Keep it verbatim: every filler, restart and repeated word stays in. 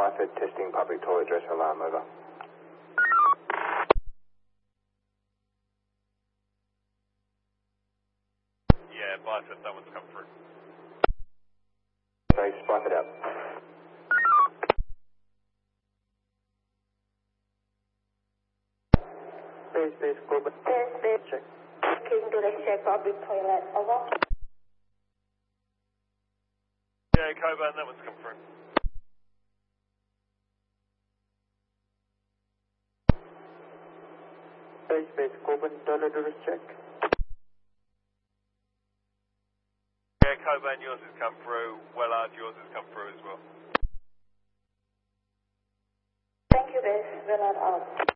Byford testing public toilet address alarm, over. Yeah, Byford, that one's come through. Thanks, Byford out. Base, base, Coburn. Base, base. Check. King to the check public toilet, over. Yeah, Coburn, that one's come through. Base, base, Coburn, toilet address check. Yeah, Coburn, yours has come through. Wellard, yours has come through as well. Thank you, base. Well out.